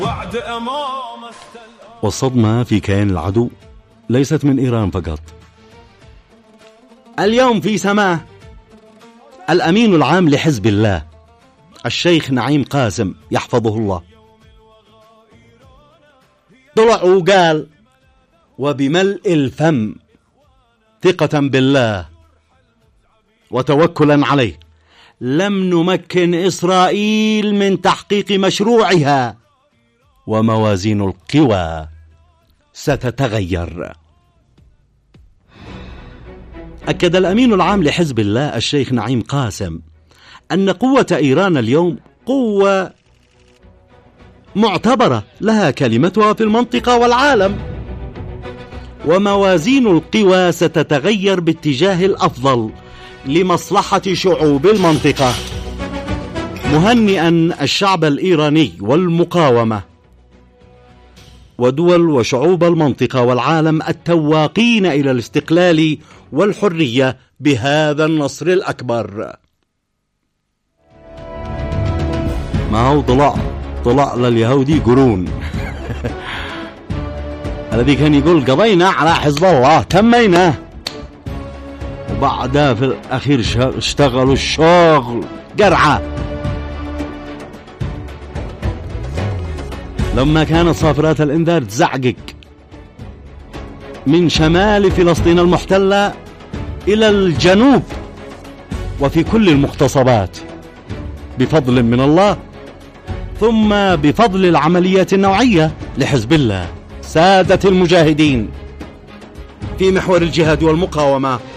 والصدمة في كيان العدو ليست من إيران فقط. اليوم في سماه الأمين العام لحزب الله الشيخ نعيم قاسم يحفظه الله طلع وقال وبملء الفم ثقة بالله وتوكلا عليه لم نمكن إسرائيل من تحقيق مشروعها وموازين القوى ستتغير. أكد الأمين العام لحزب الله الشيخ نعيم قاسم أن قوة إيران اليوم قوة معتبرة لها كلمتها في المنطقة والعالم، وموازين القوى ستتغير باتجاه الأفضل لمصلحة شعوب المنطقة، مهنئا الشعب الإيراني والمقاومة ودول وشعوب المنطقة والعالم التواقين إلى الاستقلال والحرية بهذا النصر الأكبر. ما هو طلع لليهودي قرون الذي كان يقول قضينا على حزب الله تميناه، وبعدها في الأخير اشتغلوا الشغل قرعة. لما كانت صافرات الإنذار تزعقق من شمال فلسطين المحتلة إلى الجنوب وفي كل المغتصبات بفضل من الله ثم بفضل العمليات النوعية لحزب الله، سادة المجاهدين في محور الجهاد والمقاومة